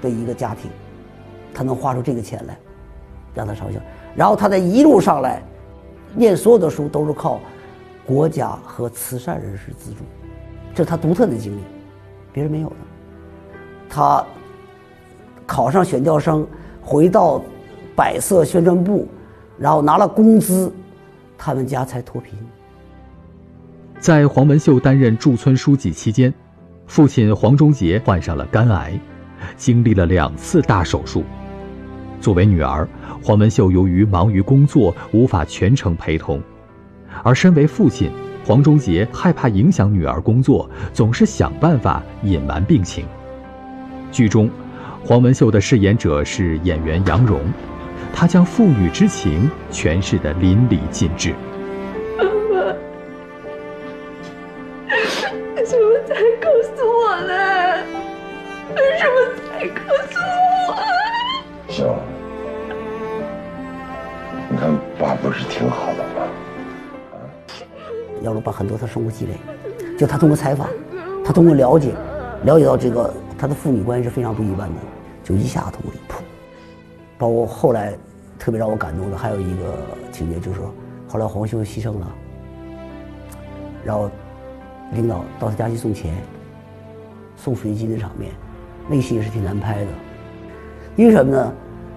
的一个家庭，他能花出这个钱来让他上校，然后他在一路上来念所有的书都是靠国家和慈善人士资助，这是他独特的经历，别人没有的。他考上选调生，回到百色宣传部，然后拿了工资，他们家才脱贫。 在黄文秀担任驻村书记期间，父亲黄忠杰患上了肝癌，经历了2次大手术。作为女儿，黄文秀由于忙于工作，无法全程陪同，而身为父亲，黄忠杰害怕影响女儿工作，总是想办法隐瞒病情。剧中，黄文秀的饰演者是演员杨蓉，她将父女之情诠释得淋漓尽致。 为什么才告诉我呢？为什么才告诉我？ 秀，你看爸不是挺好的吗？ 杨蓉把很多他生活积累，就他通过采访，他通过了解到这个他的父女关系是非常不一般的，就一下通离谱。包括后来特别让我感动的还有一个情节，就是说后来黄秀牺牲了，然后领导到他家去送钱，送抚恤金的场面，那个戏也是挺难拍的。因为什么呢？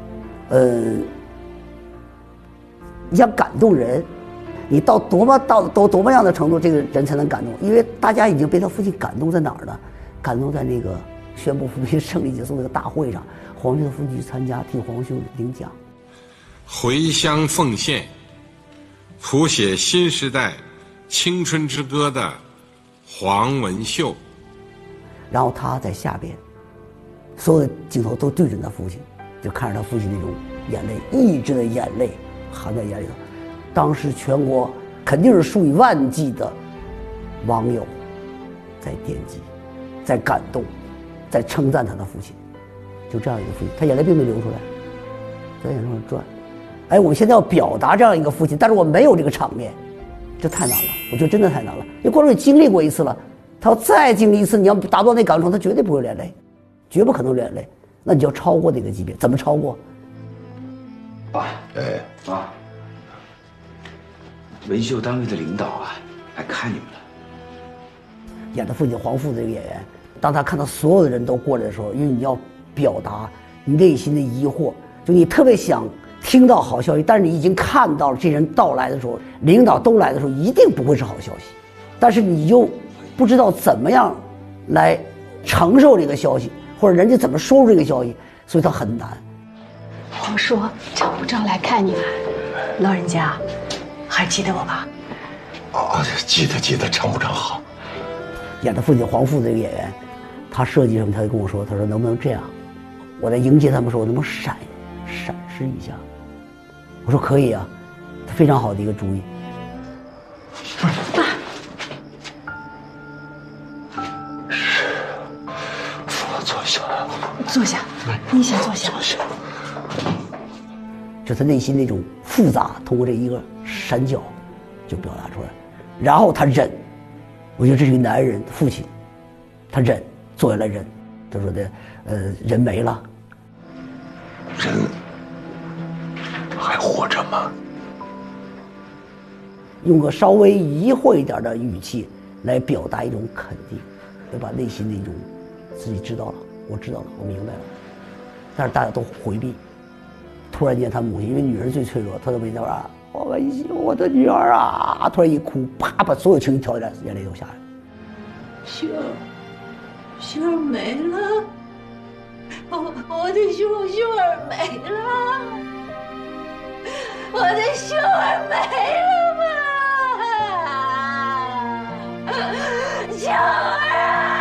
你想感动人，你到多么样的程度，这个人才能感动？因为大家已经被他父亲感动在哪儿呢？感动在那个宣布扶贫胜利结束那个大会上，黄秀的父亲去参加，替黄秀领奖。 回乡奉献，谱写新时代青春之歌的黄文秀。 然后他在下边，所有的镜头都对准他父亲，就看着他父亲那种眼泪，抑制的眼泪含在眼里头。当时全国肯定是数以万计的网友在点击，在感动，在称赞他的父亲。就这样一个父亲，他眼泪并没流出来，在眼上转。哎，我们现在要表达这样一个父亲，但是我没有这个场面，这太难了。我觉得真的太难了，因为观众也经历过一次了，他要再经历一次，你要达到那感受，他绝对不会流眼泪，绝不可能流眼泪。那你就要超过这个级别，怎么超过？ 爸，爸，文秀单位的领导啊，来看你们了。 演的父亲黄父这个演员，当他看到所有的人都过来的时候，因为你要表达你内心的疑惑，就你特别想听到好消息，但是你已经看到了这人到来的时候，领导都来的时候，一定不会是好消息，但是你又不知道怎么样来承受这个消息，或者人家怎么说出这个消息，所以他很难。 黄叔找不着来看你了，老人家还记得我吧？ 记得，成不成好？ 演的父亲黄父这个演员，他设计什么，他就跟我说，他说能不能这样，我在迎接他们时候，我能不能闪失一下？我说可以啊，非常好的一个主意。 爸，坐下，你先坐下。 就他内心那种复杂，通过这一个闪角就表达出来，然后他忍。我觉得这是一个男人父亲，他忍，坐下来忍。他说的，人没了， 人还活着吗？ 用个稍微疑惑一点的语气来表达一种肯定，要把内心的一种自己知道了，我知道了，我明白了。但是大家都回避。突然间，他母亲因为女人最脆弱，她都没那啊，我的女儿啊！突然一哭，啪，把所有情绪调起来，眼泪都下来了。 秀儿没了，我的秀儿没了，我的秀儿没了吗？秀儿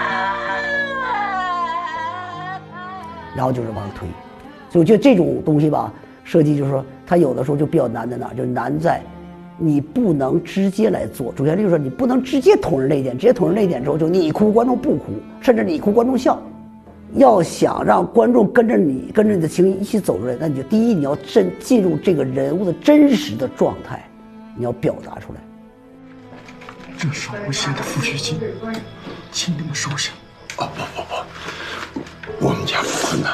啊！ 然后就是往上推，所以我觉得这种东西吧，设计就是说，它有的时候就比较难在哪儿，就是难在你不能直接来做。主旋律说你不能直接捅人这一点，直接捅人这一点之后，就你哭观众不哭，甚至你哭观众笑。要想让观众跟着你的情绪一起走出来，那你就第一你要进入这个人物的真实的状态，你要表达出来。 这少无限的抚恤金，请你们收下。 不，我们家福呢？